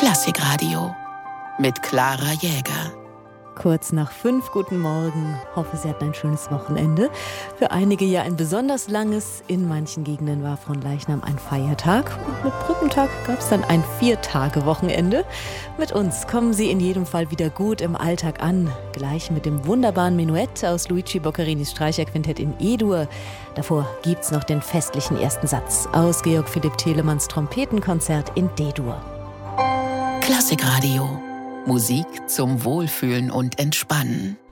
Klassikradio mit Clara Jäger. Kurz nach 5, guten Morgen. Hoffe, Sie hatten ein schönes Wochenende. Für einige ja ein besonders langes. In manchen Gegenden war Fronleichnam ein Feiertag. Und mit Brückentag gab es dann ein 4-Tage-Wochenende. Mit uns kommen Sie in jedem Fall wieder gut im Alltag an. Gleich mit dem wunderbaren Menuett aus Luigi Boccarinis Streicherquintett in E-Dur. Davor gibt's noch den festlichen ersten Satz aus Georg Philipp Telemanns Trompetenkonzert in D-Dur. Klassikradio. Musik zum Wohlfühlen und Entspannen.